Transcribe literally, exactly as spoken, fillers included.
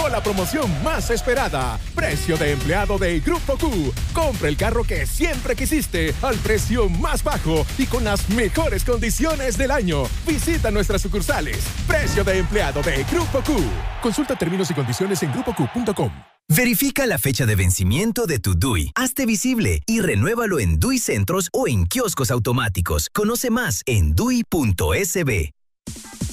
llegó la promoción más esperada. Precio de empleado de Grupo Q. Compra el carro que siempre quisiste al precio más bajo y con las mejores condiciones del año. Visita nuestras sucursales. Precio de empleado de Grupo Q. Consulta términos y condiciones en grupo q punto com. Verifica la fecha de vencimiento de tu D U I. Hazte visible y renuévalo en D U I Centros o en kioscos automáticos. Conoce más en D U I punto S B.